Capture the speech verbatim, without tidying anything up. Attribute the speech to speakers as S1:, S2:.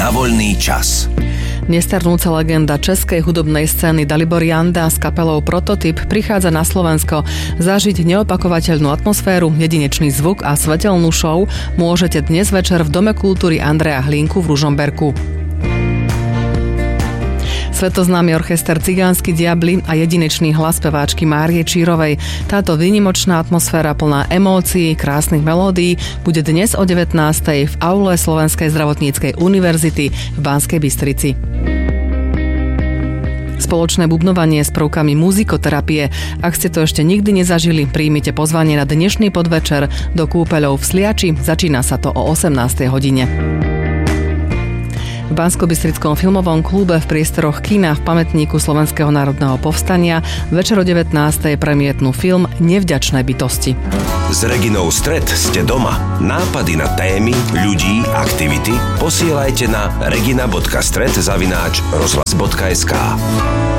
S1: Na voľný čas.
S2: Nestarnúca legenda českej hudobnej scény Dalibor Janda s kapelou Prototyp prichádza na Slovensko. Zažiť neopakovateľnú atmosféru, jedinečný zvuk a svetelnú show môžete dnes večer v Dome kultúry Andreja Hlinku v Ružomberku. Svetoznámy orchester Cigánsky diabli a jedinečný hlas speváčky Márie Čírovej. Táto výnimočná atmosféra plná emócií, krásnych melódií bude dnes o devätnástej v aule Slovenskej zdravotníckej univerzity v Banskej Bystrici. Spoločné bubnovanie s prvkami muzikoterapie. Ak ste to ešte nikdy nezažili, príjmite pozvanie na dnešný podvečer do kúpeľov v Sliači. Začína sa to o osemnástej hodine. V Banskobystrickom filmovom klube v priestoroch kína v pamätníku Slovenského národného povstania večer o devätnástej premietnú film Nevďačné bytosti.
S1: S Reginou Stret ste doma. Nápady na témy, ľudí, aktivity posielajte na regina bodka stret zavináč rozhlas bodka es ká.